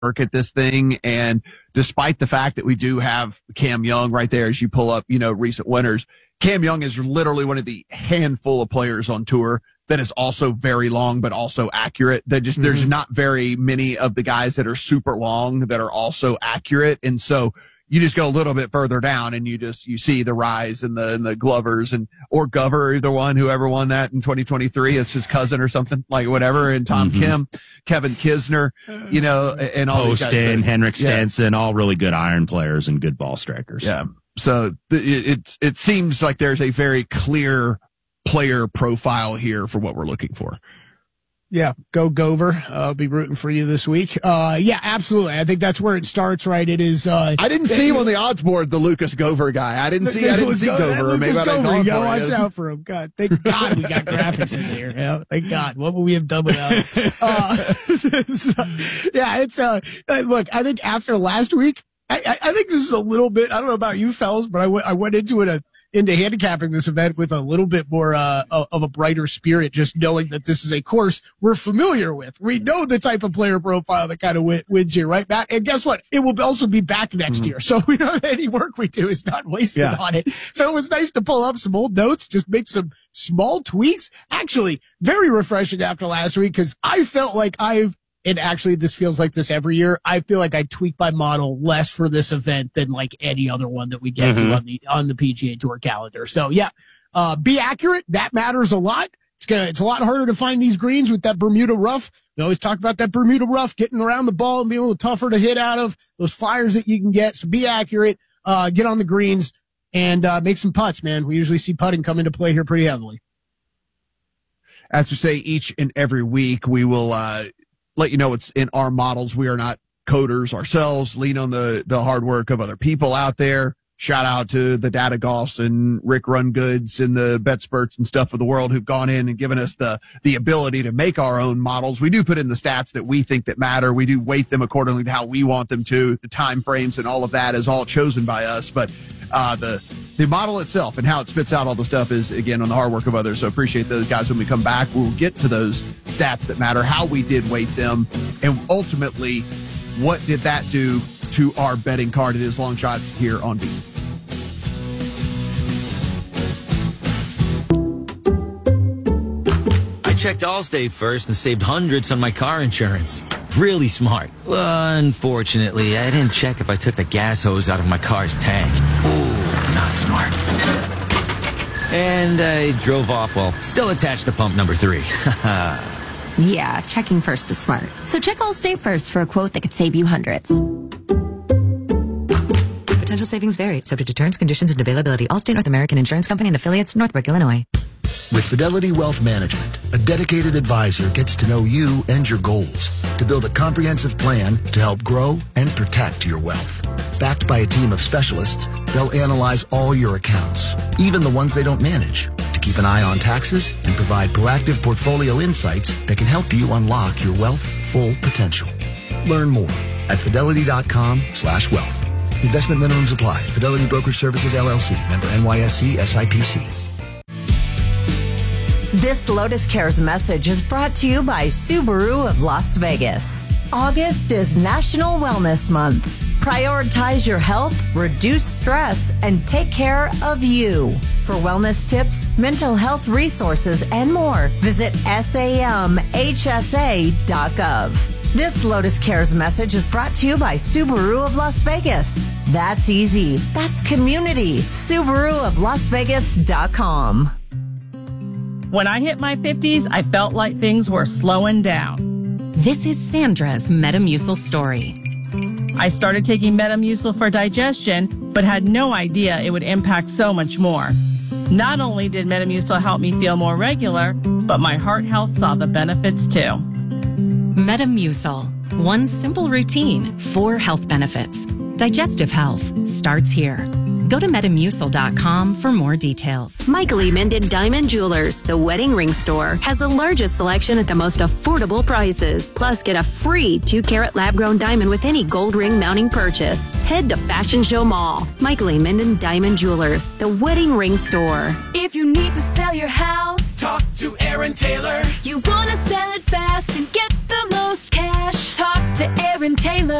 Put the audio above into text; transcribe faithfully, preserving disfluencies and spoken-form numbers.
work at this thing. And despite the fact that we do have Cam Young right there, as you pull up, you know, recent winners, Cam Young is literally one of the handful of players on tour that is also very long, but also accurate. That just, mm-hmm. there's not very many of the guys that are super long that are also accurate. And so you just go a little bit further down and you just, you see the rise in the, in the Glovers and, or Gover, either one, whoever won that in twenty twenty-three. It's his cousin or something, like whatever. And Tom mm-hmm. Kim, Kevin Kisner, you know, and all Poston, these guys. So, Henrik yeah. Stenson, all really good iron players and good ball strikers. Yeah. So th- it, it, it seems like there's a very clear player profile here for what we're looking for. Yeah, go Gover. Uh, I'll be rooting for you this week. Uh, yeah, absolutely. I think that's where it starts, right? It is, uh, I didn't see him on the odds board, the Lucas Gover guy. I didn't see, I didn't see Go, Gover. Maybe I didn't Gover, you call gotta for watch it. out for him. God, thank God we got graphics in here. Yeah, thank God. What would we have done without it? Uh, so, yeah, it's, uh, look, I think after last week, I, I, I think this is a little bit, I don't know about you fellas, but I, w- I went into it a, into handicapping this event with a little bit more uh, of a brighter spirit, just knowing that this is a course we're familiar with. We know the type of player profile that kind of win- wins here, right, Matt? And guess what? It will also be back next mm-hmm. year. So we know any work we do is not wasted yeah. on it. So it was nice to pull up some old notes, just make some small tweaks. Actually, very refreshing after last week because I felt like I've And actually, this feels like this every year. I feel like I tweak my model less for this event than like any other one that we get mm-hmm. to on the on the P G A Tour calendar. So yeah, uh, be accurate. That matters a lot. It's gonna, it's a lot harder to find these greens with that Bermuda rough. We always talk about that Bermuda rough, getting around the ball and being a little tougher to hit out of, those fires that you can get. So be accurate. Uh, get on the greens and uh, make some putts, man. We usually see putting come into play here pretty heavily. As we say each and every week, we will. Uh, let you know it's in our models. We are not coders ourselves. Lean on the, the hard work of other people out there. Shout out to the Data Golfs and Rick Rungoods and the BetSperts and stuff of the world who've gone in and given us the, the ability to make our own models. We do put in the stats that we think that matter. We do weight them accordingly to how we want them to. The time frames and all of that is all chosen by us. But, uh, the, the model itself and how it spits out all the stuff is, again, on the hard work of others. So appreciate those guys. When we come back, we'll get to those stats that matter, how we did weight them, and ultimately, what did that do to our betting card? It is Long Shots here on V S I N. I checked Allstate first and saved hundreds on my car insurance. Really smart. Unfortunately, I didn't check if I took the gas hose out of my car's tank. Ooh, not smart. And I drove off while still attached to pump number three. Yeah, checking first is smart. So check Allstate first for a quote that could save you hundreds. Potential savings vary, subject to terms, conditions, and availability. Allstate North American Insurance Company and affiliates, Northbrook, Illinois. With Fidelity Wealth Management, a dedicated advisor gets to know you and your goals to build a comprehensive plan to help grow and protect your wealth. Backed by a team of specialists, they'll analyze all your accounts, even the ones they don't manage, to keep an eye on taxes and provide proactive portfolio insights that can help you unlock your wealth's full potential. Learn more at fidelity.com slash wealth. Investment minimums apply. Fidelity Brokerage Services, L L C. Member N Y S E S I P C. This Lotus Cares message is brought to you by Subaru of Las Vegas. August is National Wellness Month. Prioritize your health, reduce stress, and take care of you. For wellness tips, mental health resources, and more, visit S A M H S A dot gov. This Lotus Cares message is brought to you by Subaru of Las Vegas. That's easy. That's community. Subaru of Las Vegas dot com. When I hit my fifties, I felt like things were slowing down. This is Sandra's Metamucil story. I started taking Metamucil for digestion, but had no idea it would impact so much more. Not only did Metamucil help me feel more regular, but my heart health saw the benefits too. Metamucil. One simple routine, four health benefits. Digestive health starts here. Go to Metamucil dot com for more details. Michael E. Minden Diamond Jewelers, the wedding ring store, has the largest selection at the most affordable prices. Plus, get a free two carat lab-grown diamond with any gold ring mounting purchase. Head to Fashion Show Mall. Michael E. Minden Diamond Jewelers, the wedding ring store. If you need to sell your house, talk to Aaron Taylor. You want to sell it fast and get the most most cash. Talk to Aaron Taylor.